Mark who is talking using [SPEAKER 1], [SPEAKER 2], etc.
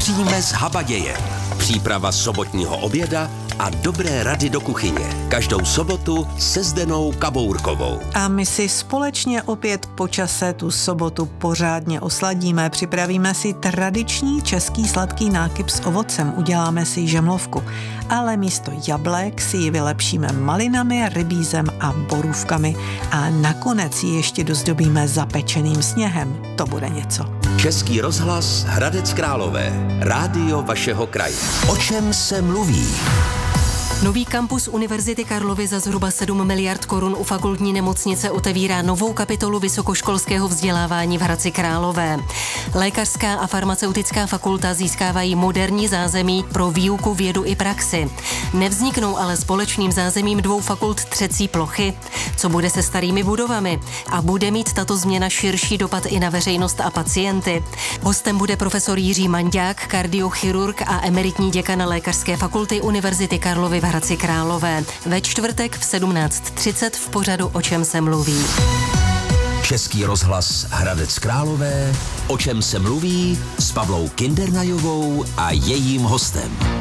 [SPEAKER 1] Vaříme z habaděje. Příprava sobotního oběda a dobré rady do kuchyně. Každou sobotu se Zdenou Kabourkovou.
[SPEAKER 2] A my si společně opět po čase tu sobotu pořádně osladíme. Připravíme si tradiční český sladký nákyp s ovocem. Uděláme si žemlovku. Ale místo jablek si ji vylepšíme malinami, rybízem a borůvkami. A nakonec ji ještě dozdobíme zapečeným sněhem. To bude něco.
[SPEAKER 1] Český rozhlas Hradec Králové. Rádio vašeho kraje. O čem se mluví?
[SPEAKER 3] Nový kampus Univerzity Karlovy za zhruba 7 miliard korun u fakultní nemocnice otevírá novou kapitolu vysokoškolského vzdělávání v Hradci Králové. Lékařská a farmaceutická fakulta získávají moderní zázemí pro výuku, vědu i praxi. Nevzniknou ale společným zázemím dvou fakult třecí plochy. Co bude se starými budovami? A bude mít tato změna širší dopad i na veřejnost a pacienty? Hostem bude profesor Jiří Manďák, kardiochirurg a emeritní děkan Lékařské fakulty Univerzity Karlovy v Hradci Králové. Ve čtvrtek v 17:30 v pořadu O čem se mluví.
[SPEAKER 1] Český rozhlas Hradec Králové. O čem se mluví s Pavlou Kindernajovou a jejím hostem.